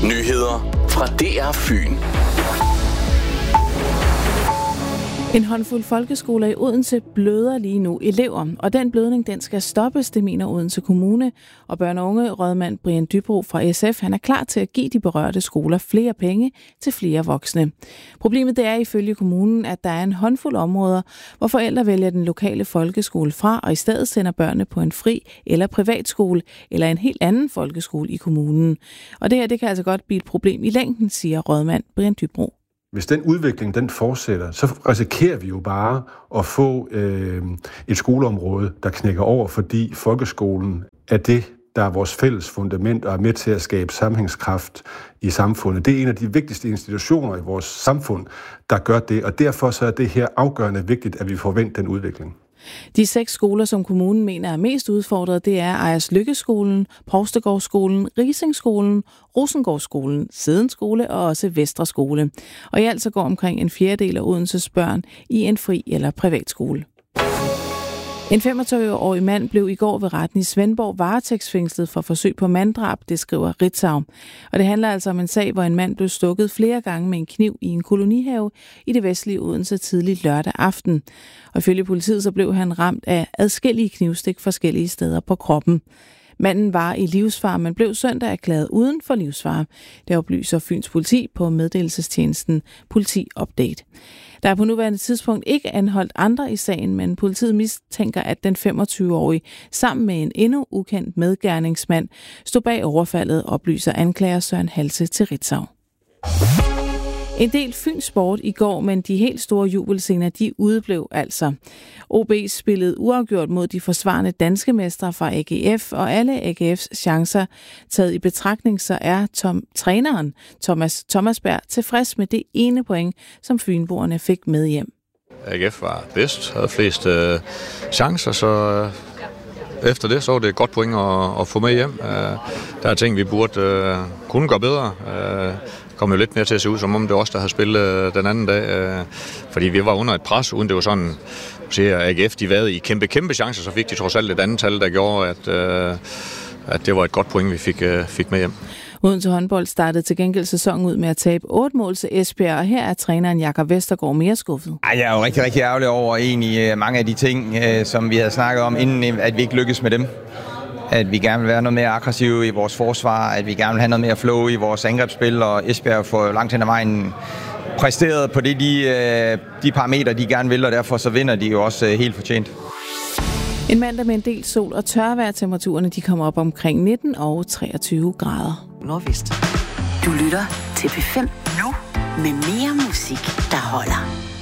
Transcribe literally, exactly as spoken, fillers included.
Nyheder fra D R Fyn. En håndfuld folkeskoler i Odense bløder lige nu elever, og den blødning den skal stoppes, det mener Odense Kommune. Og børne- og unge rådmand Brian Dybro fra S F, han er klar til at give de berørte skoler flere penge til flere voksne. Problemet det er ifølge kommunen, at der er en håndfuld områder, hvor forældre vælger den lokale folkeskole fra, og i stedet sender børnene på en fri eller privatskole eller en helt anden folkeskole i kommunen. Og det her det kan altså godt blive et problem i længden, siger rådmand Brian Dybro. Hvis den udvikling den fortsætter, så risikerer vi jo bare at få øh, et skoleområde, der knækker over, fordi folkeskolen er det, der er vores fælles fundament og er med til at skabe sammenhængskraft i samfundet. Det er en af de vigtigste institutioner i vores samfund, der gør det, og derfor så er det her afgørende vigtigt, at vi får vendt den udvikling. De seks skoler, som kommunen mener er mest udfordret, det er Ejers Lykkeskolen, Provstegårdsskolen, Risingskolen, Rosengårdsskolen, Sedenskole og også Vestre Skole. Og i alt så går omkring en fjerdedel af Odenses børn i en fri- eller privatskole. En femogtyve-årig mand blev i går ved retten i Svendborg varetægtsfængslet for forsøg på manddrab, det skriver Ritzau. Og det handler altså om en sag, hvor en mand blev stukket flere gange med en kniv i en kolonihave i det vestlige Odense tidligt lørdag aften. Og ifølge politiet så blev han ramt af adskillige knivstik forskellige steder på kroppen. Manden var i livsfare, men blev søndag erklæret uden for livsfare. Det oplyser Fyns politi på meddelelsestjenesten Politi Update. Der er på nuværende tidspunkt ikke anholdt andre i sagen, men politiet mistænker, at den femogtyve-årige sammen med en endnu ukendt medgerningsmand stod bag overfaldet, oplyser anklager Søren Halse til Ritzau. En del Fyns sport i går, men de helt store jubelscener, de udeblev altså. O B spillede uafgjort mod de forsvarende danske mestre fra A G F, og alle A G F's chancer taget i betragtning, så er Tom, træneren Thomas Thomasberg tilfreds med det ene point, som fynboerne fik med hjem. A G F var bedst, havde flest øh, chancer, så øh, efter det så var det et godt point at, at få med hjem. Øh, der er ting, vi burde øh, kunne gøre bedre. Øh, kom jo lidt mere til at se ud, som om det var os, der havde spillet øh, den anden dag. Øh, fordi vi var under et pres, uden det var sådan, at A G F de var i kæmpe, kæmpe chancer, så fik de trods alt et andet tal, der gjorde, at, øh, at det var et godt point, vi fik, øh, fik med hjem. Odense håndbold startede til gengæld sæsonen ud med at tabe otte mål til Esbjerg, og her er træneren Jakob Vestergaard mere skuffet. Ej, jeg er jo rigtig, rigtig ærgerlig over egentlig mange af de ting, som vi havde snakket om, inden at vi ikke lykkedes med dem. At vi gerne vil være noget mere aggressive i vores forsvar, at vi gerne vil have noget mere flow i vores angrebsspil, og Esbjerg får langt hen ad vejen præsteret på det, de, de parametre, de gerne vil, og derfor så vinder de jo også helt fortjent. En mandag med en del sol og tørvejr. Temperaturerne de kommer op omkring nitten og treogtyve grader. Nordvest. Du lytter til P fem nu med mere musik, der holder.